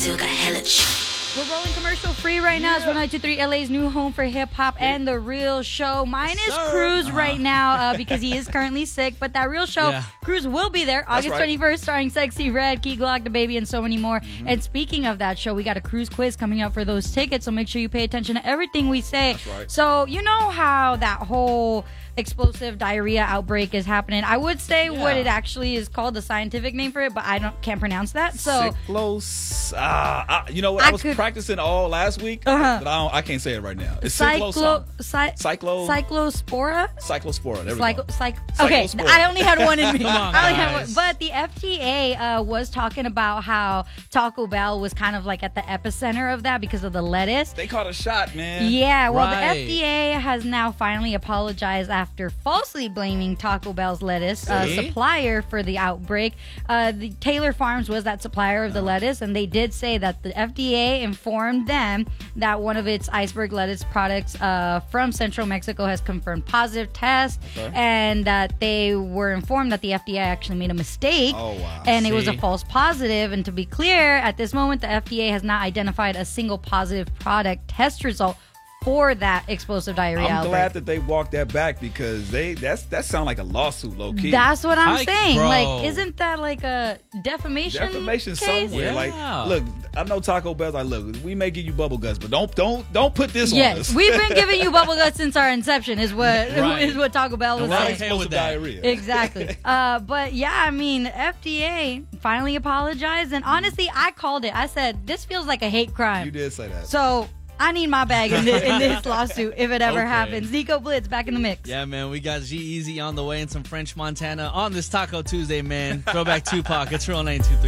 still got hella We're rolling commercial free right now. It's 102.3 LA's new home for hip hop and The Real Show. Mine is Cruz right now because he is currently sick. But That Real Show, Cruz will be there August 21st, starring Sexy Red, Key Glock, The Baby, and so many more. And speaking of that show, we got a Cruz quiz coming up for those tickets. So make sure you pay attention to everything we say. That's right. So you know how that whole explosive diarrhea outbreak is happening. I would say what it actually is called, the scientific name for it, but I can't pronounce that. So you know what? I was practicing all last week, but I can't say it right now. It's cyclospora. Cyclospora. There we go. Okay, Cyclospora. I only had one in me. Come on, I only had guys. one. But the FDA was talking about how Taco Bell was kind of like at the epicenter of that because of the lettuce. They caught a shot, man. Yeah, well, Right. the FDA has now finally apologized after falsely blaming Taco Bell's lettuce supplier for the outbreak. The Taylor Farms was that supplier of the lettuce, and they did say that the FDA informed them that one of its iceberg lettuce products from Central Mexico has confirmed positive tests, and that they were informed that the FDA actually made a mistake, and it was a false positive. And to be clear, at this moment, the FDA has not identified a single positive product test result for that explosive diarrhea I'm outbreak. glad that they walked that back because that sounds like a lawsuit, low key. That's what I'm saying. bro. Like, isn't that like a defamation case? somewhere. Yeah. Like, look, I know Taco Bell's like, look, we may give you bubble guts, but don't put this on Yes, us. we've been giving you bubble guts since our inception. Is what Right. is what Taco Bell was Right. saying. Okay with that. diarrhea. Exactly. But yeah, I mean, FDA finally apologized, and honestly, I called it. I said this feels like a hate crime. You did say that. So I need my bag in this lawsuit if it ever Okay. happens. Nico Blitz back in the mix. Yeah, man, we got G-Eazy on the way and some French Montana on this Taco Tuesday, man. Throwback Tupac. It's Real 923.